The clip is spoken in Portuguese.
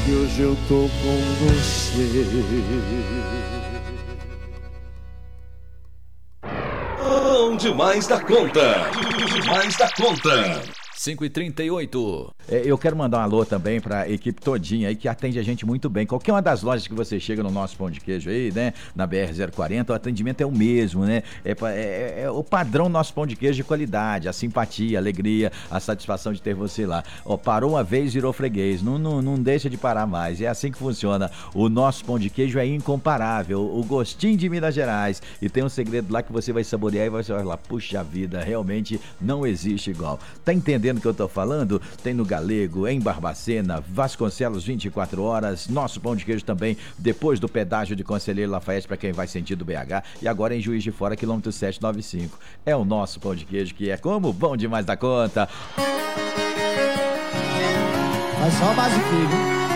que hoje eu tô com você. Bom demais da conta. Demais da conta. 5h38. Eu quero mandar um alô também pra equipe todinha aí que atende a gente muito bem. Qualquer uma das lojas que você chega no nosso Pão de Queijo aí, né? Na BR-040, o atendimento é o mesmo, né? É o padrão do nosso Pão de Queijo de qualidade, a simpatia, a alegria, a satisfação de ter você lá. Ó, parou uma vez, virou freguês. Não deixa de parar mais. É assim que funciona. O nosso Pão de Queijo é incomparável. O gostinho de Minas Gerais. E tem um segredo lá que você vai saborear e vai falar, puxa vida, realmente não existe igual. Tá entendendo o que eu tô falando? Tem no Galego, em Barbacena, Vasconcelos 24 horas, nosso Pão de Queijo também, depois do pedágio de Conselheiro Lafayette para quem vai sentido BH, e agora em Juiz de Fora, quilômetro 795. É o nosso Pão de Queijo que é como? Bom demais da conta. Mas só o basiquinho, viu?